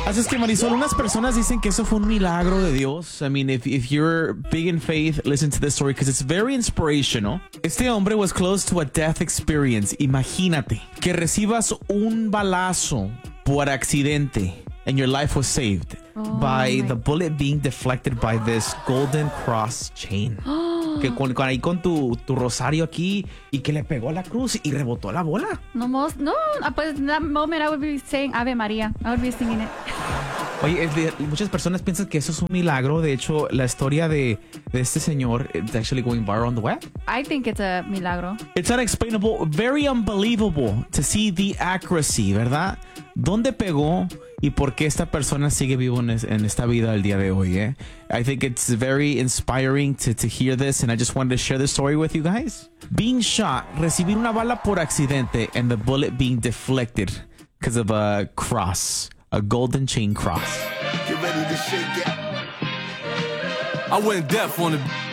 Así es que, Marisol, unas personas dicen que eso fue un milagro de Dios. I mean, if you're big in faith, listen to this story because it's very inspirational. Este hombre was close to a death experience. Imagínate que recibas un balazo por accidente and your life was saved by the bullet being deflected by this golden cross chain. Que ahí con tu rosario aquí y que le pegó a la cruz y rebotó la bola. No, pues in that moment I would be saying Ave Maria. I would be singing it. Oye, muchas personas piensan que eso es un milagro. De hecho, la historia de este señor is actually going viral on the web. I think it's a milagro. It's unexplainable, very unbelievable to see the accuracy, ¿verdad? ¿Dónde pegó y por qué esta persona sigue vivo en esta vida el día de hoy? I think it's very inspiring to hear this, and I just wanted to share this story with you guys. Being shot, recibir una bala por accidente, and the bullet being deflected because of a cross. A golden chain cross. Get ready to shake it. I went deaf on the